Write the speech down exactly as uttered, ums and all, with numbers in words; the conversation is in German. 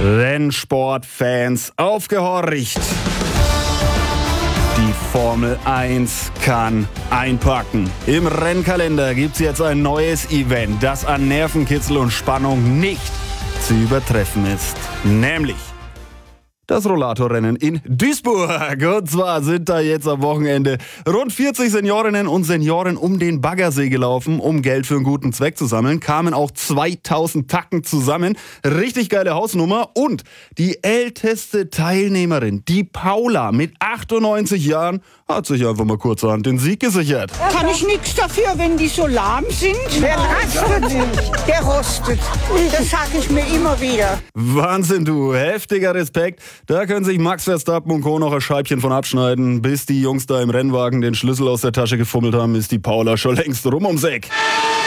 Rennsportfans, aufgehorcht! Die Formel eins kann einpacken. Im Rennkalender gibt's jetzt ein neues Event, das an Nervenkitzel und Spannung nicht zu übertreffen ist. Nämlich das Rollatorrennen in Duisburg. Und zwar sind da jetzt am Wochenende rund vierzig Seniorinnen und Senioren um den Baggersee gelaufen, um Geld für einen guten Zweck zu sammeln. Kamen auch zweitausend Tacken zusammen. Richtig geile Hausnummer. Und die älteste Teilnehmerin, die Paula mit achtundneunzig Jahren, hat sich einfach mal kurzerhand den Sieg gesichert. Kann ich nichts dafür, wenn die so lahm sind? Wer rastet, der rostet. Das sage ich mir immer wieder. Wahnsinn, du. Heftiger Respekt. Da können sich Max Verstappen und Co. noch ein Scheibchen von abschneiden. Bis die Jungs da im Rennwagen den Schlüssel aus der Tasche gefummelt haben, ist die Paula schon längst rum ums Eck.